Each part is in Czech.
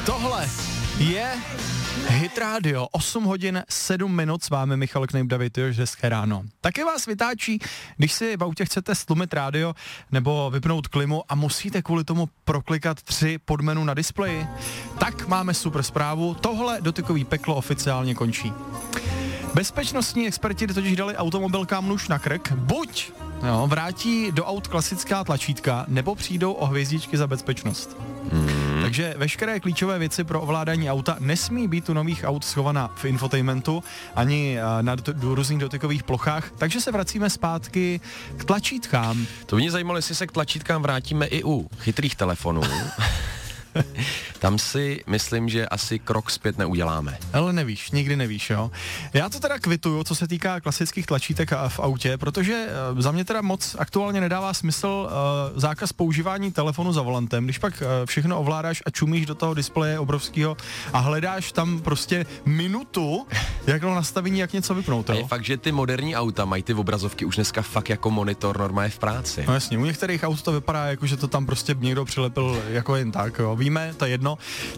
Tohle je Hit Radio, 8 hodin 7 minut, s vámi Michal Knejp, David Jož, hezké ráno. Taky vás vytáčí, když si v autě chcete stlumit rádio nebo vypnout klimu a musíte kvůli tomu proklikat 3 podmenu na displeji? Tak máme super zprávu, tohle dotykový peklo oficiálně končí. Bezpečnostní experti totiž dali automobilkám nůž na krk, buď vrátí do aut klasická tlačítka, nebo přijdou o hvězdičky za bezpečnost. Takže veškeré klíčové věci pro ovládání auta nesmí být u nových aut schovaná v infotainmentu ani na různých dotykových plochách, takže se vracíme zpátky k tlačítkám. To mě zajímalo, jestli se k tlačítkám vrátíme i u chytrých telefonů. Tam si myslím, že asi krok zpět neuděláme. Ale nevíš, nikdy nevíš, jo. Já to teda kvituju, co se týká klasických tlačítek v autě, protože za mě teda moc aktuálně nedává smysl zákaz používání telefonu za volantem, když pak všechno ovládáš a čumíš do toho displeje obrovského a hledáš tam prostě minutu, jakého nastavení, jak něco vypnout. A je fakt, že ty moderní auta mají ty obrazovky už dneska fakt jako monitor normálně v práci. No jasně, u některých aut to vypadá jako, že to tam prostě někdo přilepil jako jen tak, jo. Víme, to je jedno.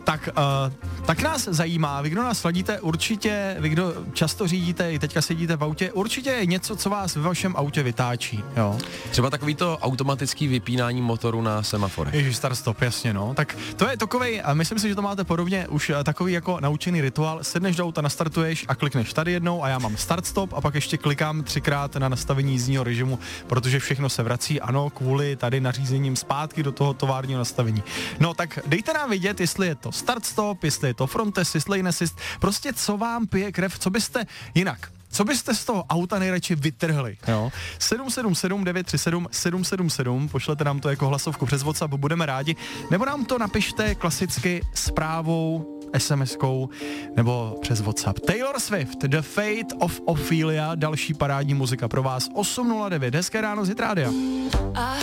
Tak nás zajímá, vy kdo nás sledíte, určitě, vy kdo často řídíte, i teďka sedíte v autě, určitě je něco, co vás ve vašem autě vytáčí, jo. Třeba takový to automatický vypínání motoru na semaforech. Ježiš, start stop, jasně, no. Tak to je takovej, a myslím si, že to máte podobně, už takový jako naučený rituál, sedneš do auta, nastartuješ a klikneš tady jednou a já mám start stop a pak ještě klikám 3krát na nastavení jízdního režimu, protože všechno se vrací, ano, kvůli tady nařízením zpátky do toho továrního nastavení. No tak dejte nám vědět, jestli je to start stop, jestli je to front assist, lane assist, prostě co vám pije krev, co byste jinak. Co byste z toho auta nejradši vytrhli, jo? 777 937 777, pošlete nám to jako hlasovku přes WhatsApp, budeme rádi, nebo nám to napište klasicky zprávou, SMS-kou nebo přes WhatsApp. Taylor Swift, The Fate of Ophelia, další parádní muzika pro vás, 8:09, hezké ráno z Hit Rádia.